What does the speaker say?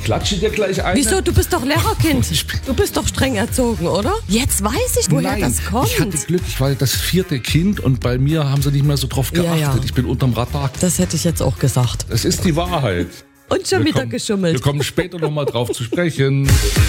klatsche dir gleich ein. Wieso? Du bist doch Lehrerkind. Du bist doch streng erzogen, oder? Jetzt weiß ich, woher das kommt. Ich hatte Glück, ich war das 4. Kind und bei mir haben sie nicht mehr so drauf geachtet. Ja. Ich bin unterm Radar. Das hätte ich jetzt auch gesagt. Es ist die Wahrheit. Und schon wieder geschummelt. Wir kommen später nochmal drauf zu sprechen.